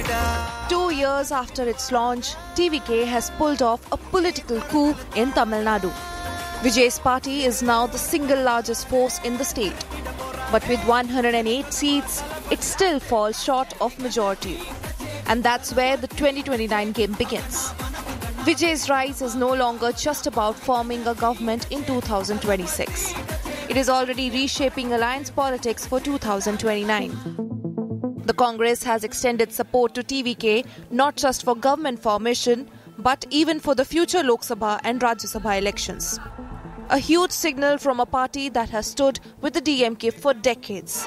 2 years after its launch, TVK has pulled off a political coup in Tamil Nadu. Vijay's party is now the single largest force in the state. But with 108 seats, it still falls short of majority. And that's where the 2029 game begins. Vijay's rise is no longer just about forming a government in 2026. It is already reshaping alliance politics for 2029. The Congress has extended support to TVK not just for government formation, but even for the future Lok Sabha and Rajya Sabha elections. A huge signal from a party that has stood with the DMK for decades.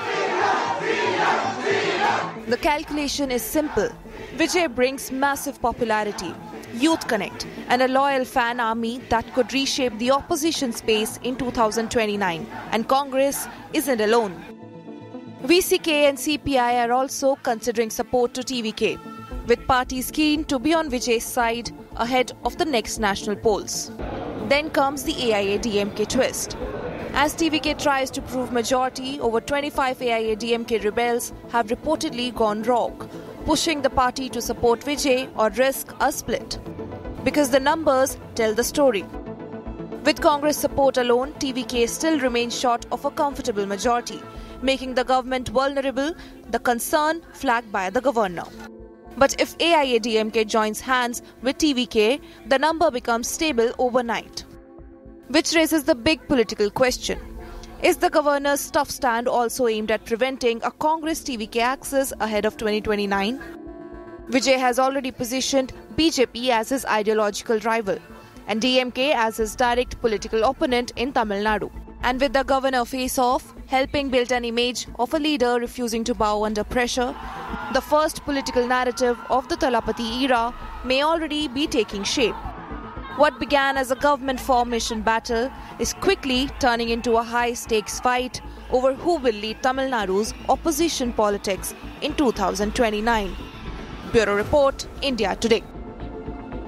The calculation is simple. Vijay brings massive popularity, youth connect, and a loyal fan army that could reshape the opposition space in 2029. And Congress isn't alone. VCK and CPI are also considering support to TVK, with parties keen to be on Vijay's side ahead of the next national polls. Then comes the AIA-DMK twist. As TVK tries to prove majority, over 25 AIA-DMK rebels have reportedly gone rogue, pushing the party to support Vijay or risk a split. Because the numbers tell the story. With Congress support alone, TVK still remains short of a comfortable majority, making the government vulnerable, the concern flagged by the governor. But if AIA-DMK joins hands with TVK, the number becomes stable overnight. Which raises the big political question. Is the governor's tough stand also aimed at preventing a Congress-TVK axis ahead of 2029? Vijay has already positioned BJP as his ideological rival and DMK as his direct political opponent in Tamil Nadu. And with the governor face-off, helping build an image of a leader refusing to bow under pressure, the first political narrative of the Thalapathy era may already be taking shape. What began as a government formation battle is quickly turning into a high-stakes fight over who will lead Tamil Nadu's opposition politics in 2029. Bureau Report, India Today.